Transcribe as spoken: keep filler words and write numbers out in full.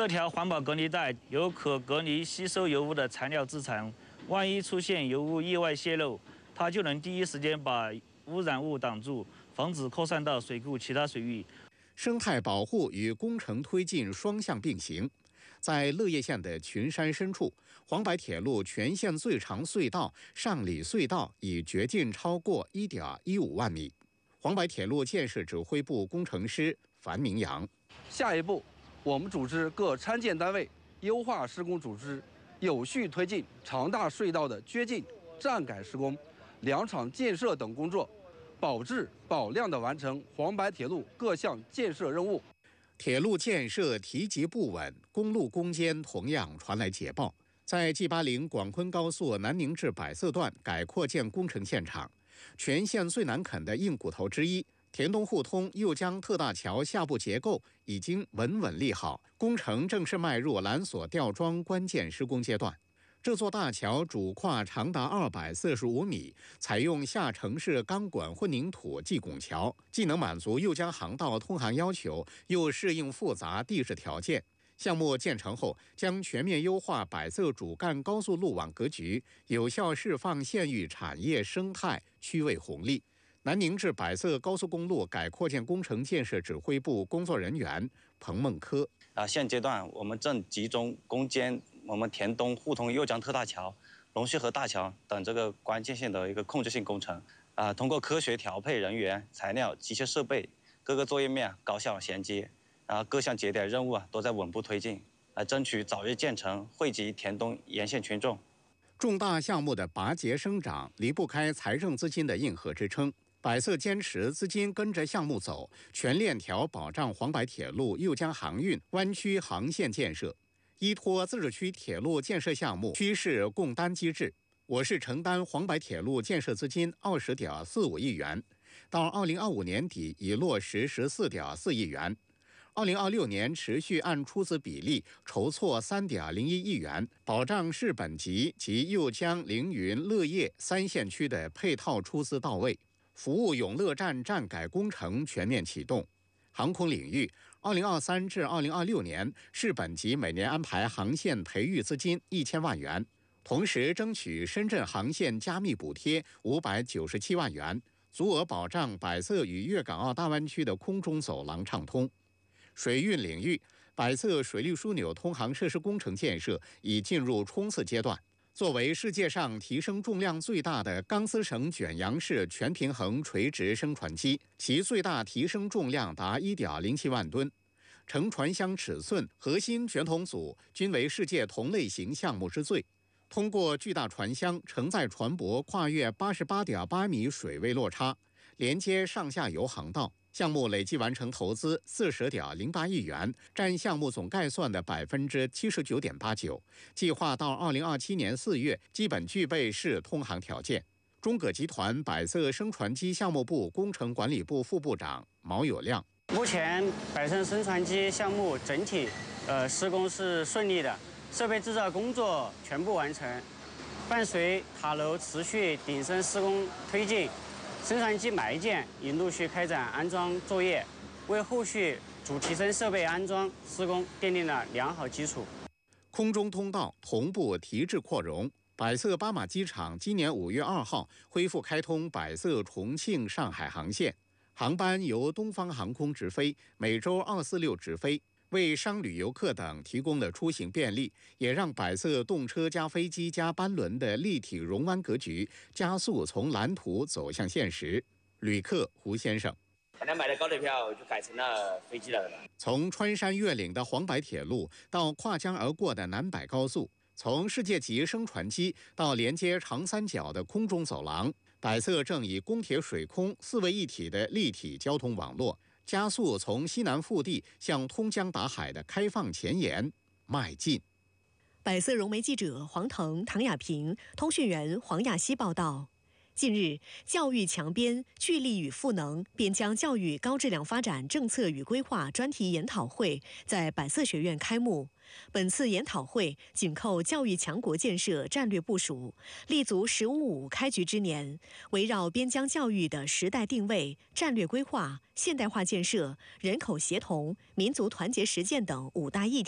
这条环保隔离带有可隔离吸收油污的材料制成，万一出现油污意外泄漏，它就能第一时间把污染物挡住，防止扩散到水库其他水域。 生态保护与工程推进双向并行。在乐业县的群山深处，黄白铁路全线最长隧道上里隧道已掘进超过 一点一五万米。黄白铁路建设指挥部工程师樊明阳： 下一步，我们组织各参建单位优化施工组织，有序推进长大隧道的掘进、站改施工、两场建设等工作，保质保量地完成黄白铁路各项建设任务。 铁路建设提及不稳，公路攻坚同样传来捷报。在 G 八零广昆高速南宁至百色段改扩建工程现场，全线最难啃的硬骨头之一田东互通右江特大桥下部结构已经稳稳立好，工程正式迈入缆索吊装关键施工阶段。这座大桥主跨长达二百四十五米，采用下城式钢管混凝土系拱桥，既能满足右江航道通航要求，又适应复杂地质条件。项目建成后，将全面优化百色主干高速路网格局，有效释放县域产业生态区位红利。南宁至百色高速公路改扩建工程建设指挥部工作人员彭梦科： 啊，现阶段我们正集中攻坚我们田东互通右江特大桥、龙须河大桥等这个关键性的一个控制性工程。啊，通过科学调配人员、材料、机械设备，各个作业面高效衔接，然后各项节点任务啊都在稳步推进，来争取早日建成，惠及田东沿线群众。 重大项目的拔节生长，离不开财政资金的硬核支撑。百色坚持资金跟着项目走，全链条保障黄白铁路右江航运湾区航线建设，依托自治区铁路建设项目趋势共担机制，我市承担黄白铁路建设资金二十点四五亿元，到二零二五年底已落实十四点四亿元。二零二六年持续按出资比例筹措三点零一亿元，保障市本级及右江、凌云、乐业三县区的配套出资到位。服务永乐站站改工程全面启动。航空领域，二零二三至二零二六年，市本级每年安排航线培育资金一千万元，同时争取深圳航线加密补贴五百九十七万元，足额保障百色与粤港澳大湾区的空中走廊畅通。水运领域，百色水利枢纽通航设施工程建设已进入冲刺阶段。作为世界上提升重量最大的钢丝绳卷扬式全平衡垂直升船机，其最大提升重量达 一点零七万吨，承船箱尺寸、核心卷筒组均为世界同类型项目之最。通过巨大船箱承载船舶跨越 八十八点八米水位落差，连接上下游航道。项目累计完成投资四十点零八亿元，占项目总概算的百分之七十九点八九。计划到二零二七年四月基本具备市通航条件。中葛集团百色升船机项目部工程管理部副部长毛有亮： 目前百色升船机项目整体呃施工是顺利的，设备制造工作全部完成。伴随塔楼持续顶升施工推进，升船机埋件已陆续开展安装作业，为后续主提升设备安装施工奠定了良好基础。 空中通道同步提质扩容，百色巴马机场今年五月二号恢复开通百色重庆、上海航线，航班由东方航空直飞，每周二四六直飞，为商旅游客等提供了出行便利，也让百色动车加飞机加班轮的立体融湾格局加速从蓝图走向现实。旅客胡先生： 本来买的高铁票就改成了飞机了。 从穿山越岭的黄白铁路到跨江而过的南百高速，从世界级升船机到连接长三角的空中走廊，百色正以公铁水空四位一体的立体交通网络，加速从西南腹地向通江达海的开放前沿迈进。 百色融媒记者黄腾、唐亚平，通讯员黄亚希报道。近日，教育强边，聚力与赋能边疆教育高质量发展政策与规划专题研讨会在百色学院开幕。本次研讨会紧扣教育强国建设战略部署，立足“十五五”开局之年，围绕边疆教育的时代定位、战略规划、现代化建设、人口协同、民族团结实践等五大议题。